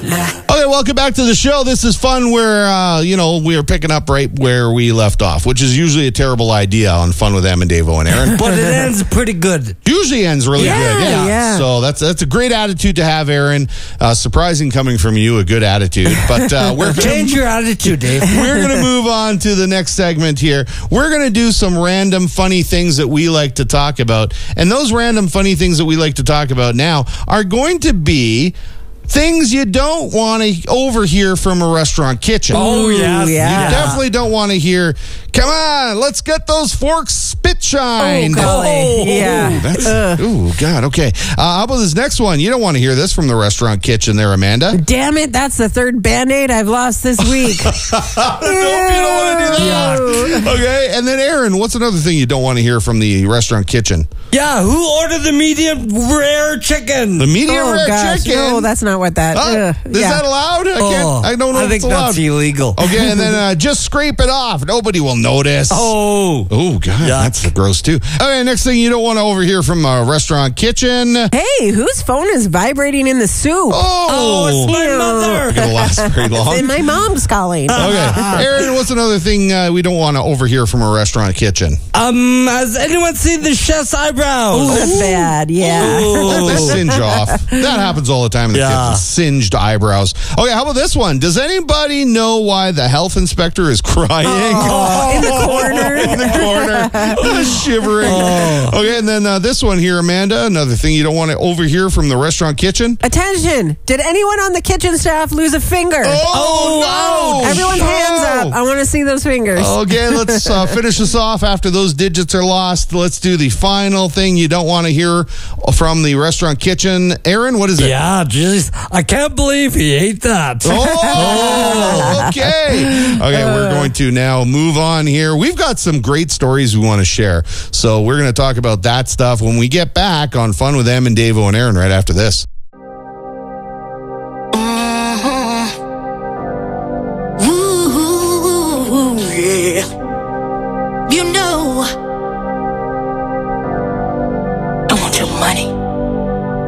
Okay, welcome back to the show. This is fun where, we are picking up right where we left off, which is usually a terrible idea on Fun with Em and Davo and Aaron. But it ends pretty good. Usually ends really good, yeah. So that's a great attitude to have, Aaron. Surprising coming from you, a good attitude. But Change your attitude, Dave. We're going to move on to the next segment here. We're going to do some random funny things that we like to talk about. And those random funny things that we like to talk about now are going to be things you don't want to overhear from a restaurant kitchen. Oh, yes. You definitely don't want to hear, come on, let's get those forks spit shined. Oh, golly. Yeah. God, okay. How about this next one? You don't want to hear this from the restaurant kitchen there, Amanda. Damn it, that's the third Band-Aid I've lost this week. Nope, you don't want to do that. Okay, and then Aaron, what's another thing you don't want to hear from the restaurant kitchen? Yeah, who ordered the medium rare chicken? The medium rare gosh, chicken? no, that's not what that Is that allowed? I don't know if I think it's allowed. that's illegal. Okay, and then just scrape it off. Nobody will notice. Oh, God, yuck. that's gross too. Okay, next thing you don't want to overhear from a restaurant kitchen. Hey, whose phone is vibrating in the soup? Oh, it's my Ew. mother. It's gonna last very long. And my mom's calling. Okay, Aaron, what's another thing we don't want to overhear from a restaurant kitchen? Has anyone seen the chef's eyebrows? Ooh, that's bad. Yeah. They singe off. That happens all the time in the kitchen. Singed eyebrows. Okay, how about this one? Does anybody know why the health inspector is crying? In the corner. In the corner. Shivering. Okay, and then this one here, Amanda, another thing you don't want to overhear from the restaurant kitchen. Attention! Did anyone on the kitchen staff lose a finger? Oh, no! Everyone's hands up. I want to see those fingers. Okay, let's finish this off after those digits are lost. Let's do the final thing you don't want to hear from the restaurant kitchen. Aaron, what is it? Yeah, jeez. I can't believe he ate that. Oh, okay. Okay, we're going to now move on here. We've got some great stories we want to share. So we're going to talk about that stuff when we get back on Fun with Em and Davo and Aaron right after this. Ooh, yeah. You know